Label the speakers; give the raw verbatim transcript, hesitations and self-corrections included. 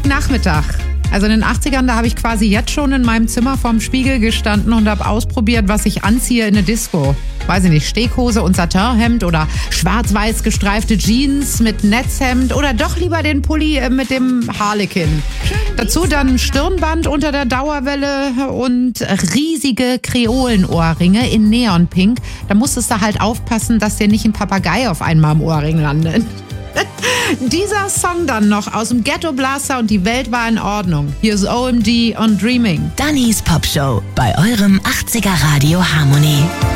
Speaker 1: Samstagnachmittag. Also in den achtzigern, da habe ich quasi jetzt schon in meinem Zimmer vorm Spiegel gestanden und habe ausprobiert, was ich anziehe in eine Disco. Weiß ich nicht, Steakhose und Satinhemd oder schwarz-weiß gestreifte Jeans mit Netzhemd oder doch lieber den Pulli mit dem Harlekin. Dazu dann ein Stirnband unter der Dauerwelle und riesige Kreolenohrringe in Neonpink. Da musstest du halt aufpassen, dass dir nicht ein Papagei auf einmal am Ohrring landet. Dieser Song dann noch aus dem Ghetto Blaster und die Welt war in Ordnung. Hier ist O M D und Dreaming.
Speaker 2: Dannys Popshow bei eurem achtziger Radio Harmonie.